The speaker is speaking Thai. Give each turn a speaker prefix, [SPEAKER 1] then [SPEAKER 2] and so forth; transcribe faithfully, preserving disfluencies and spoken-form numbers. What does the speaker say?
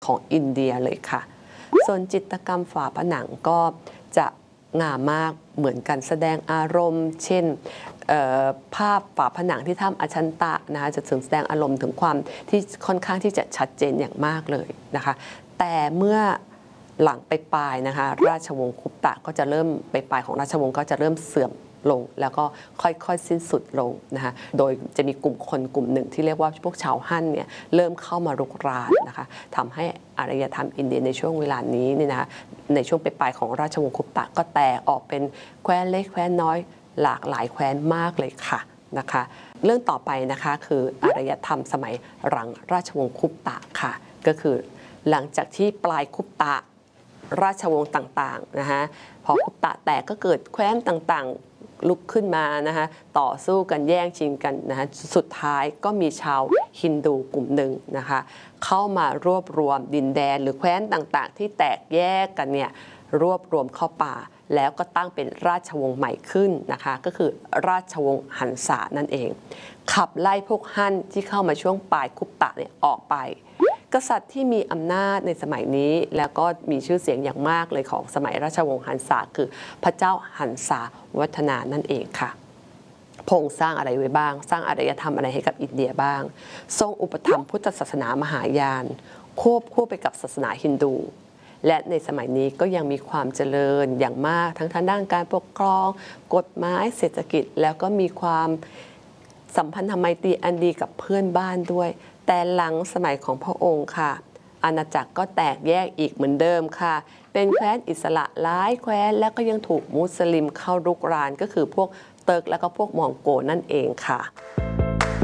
[SPEAKER 1] ของอินเดียเลยค่ะส่วนจิตรกรรมฝาผนังก็จะงามมากเหมือนกันแสดงอารมณ์เช่นภาพฝาผนังที่ถ้ำอชันตะนะคะจะถึงแสดงอารมณ์ถึงความที่ค่อนข้างที่จะชัดเจนอย่างมากเลยนะคะแต่เมื่อหลังไปปลายนะคะราชวงศ์คุปตะก็จะเริ่มไปปลายของราชวงศ์ก็จะเริ่มเสื่อมลงแล้วก็ค่อยๆสิ้นสุดลงนะคะโดยจะมีกลุ่มคนกลุ่มหนึ่งที่เรียกว่าพวกชาวฮั่นเนี่ยเริ่มเข้ามารุกรานนะคะทำให้อารยธรรมอินเดียในช่วงเวลานี้เนี่ยนะคะในช่วงปลายของราชวงศ์คุปตะก็แตกออกเป็นแคว้นเล็กแคว้นน้อยหลากหลายแคว้นมากเลยค่ะนะคะเรื่องต่อไปนะคะคืออารยธรรมสมัยหลังราชวงศ์คุปตะค่ะก็คือหลังจากที่ปลายคุปตะราชวงศ์ต่างๆนะคะพอคุปตะแตกก็เกิดแคว้นต่างๆลุกขึ้นมานะคะต่อสู้กันแย่งชิงกันนะคะสุดท้ายก็มีชาวฮินดูกลุ่มหนึ่งนะคะเข้ามารวบรวมดินแดนหรือแคว้นต่างๆที่แตกแยกกันเนี่ยรวบรวมเข้าป่าแล้วก็ตั้งเป็นราชวงศ์ใหม่ขึ้นนะคะก็คือราชวงศ์หันษานั่นเองขับไล่พวกฮั่นที่เข้ามาช่วงปลายคุปตะเนี่ยออกไปกษัตริย์ที่มีอำนาจในสมัยนี้แล้วก็มีชื่อเสียงอย่างมากเลยของสมัยราชวงศ์หันษาคือพระเจ้าหันษาวัฒนานั่นเองค่ะพระองค์สร้างอะไรไว้บ้างสร้างอารยธรรมอะไรให้กับอินเดียบ้างทรงอุปถัมภ์พุทธศาสนามหายานควบคู่ไปกับศาสนาฮินดูและในสมัยนี้ก็ยังมีความเจริญอย่างมากทั้งทางด้านการปกครองกฎหมายเศรษฐกิจแล้วก็มีความสัมพันธไมตรีอันดีกับเพื่อนบ้านด้วยแต่หลังสมัยของพระองค์ค่ะอาณาจักรก็แตกแยกอีกเหมือนเดิมค่ะเป็นแคว้นอิสระหลายแคว้นและก็ยังถูกมุสลิมเข้ารุกรานก็คือพวกเติร์กและก็พวกมองโกนั่นเองค่ะ